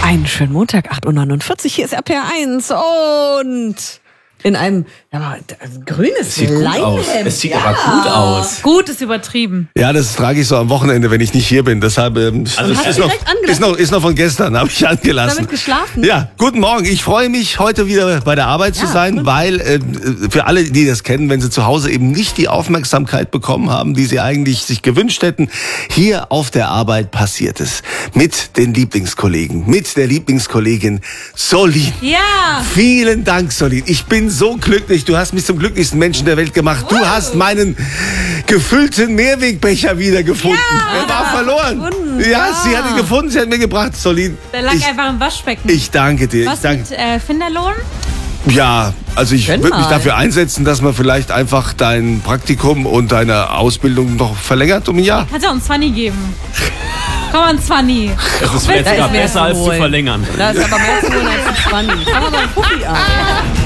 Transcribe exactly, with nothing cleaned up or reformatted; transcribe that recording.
Einen schönen Montag, acht Uhr neunundvierzig, hier ist R P R eins und in einem ja, grünes Sieht gut aus. Es sieht ja. aber gut aus. Gut ist übertrieben. Ja, das trage ich so am Wochenende, wenn ich nicht hier bin. Deshalb ähm, also ist, ist, noch, noch, ist, noch, ist noch von gestern, habe ich angelassen. Damit geschlafen? Ja, guten Morgen. Ich freue mich, heute wieder bei der Arbeit ja, zu sein, gut. weil äh, für alle, die das kennen, wenn sie zu Hause eben nicht die Aufmerksamkeit bekommen haben, die sie eigentlich sich gewünscht hätten, hier auf der Arbeit passiert es. Mit den Lieblingskollegen, mit der Lieblingskollegin Solin. Ja. Vielen Dank, Solin. Ich bin so glücklich. Du hast mich zum glücklichsten Menschen der Welt gemacht. Du wow. hast meinen gefüllten Mehrwegbecher wiedergefunden. Ja. Er war verloren. Gefunden. Ja, sie hat ihn gefunden, sie hat mir gebracht, Solin. Der lag ich, einfach im Waschbecken. Ich danke dir. Was ich danke. mit äh, Finderlohn? Ja, also ich würde mich dafür einsetzen, dass man vielleicht einfach dein Praktikum und deine Ausbildung noch verlängert um ein Jahr. Kannst du auch einen Zwanni geben. Komm mal, ein Zwanni. Das ist jetzt sogar besser als zu verlängern. Da ist aber mehr zu holen als ein Zwanni. Fangen wir mal einen Puffi an.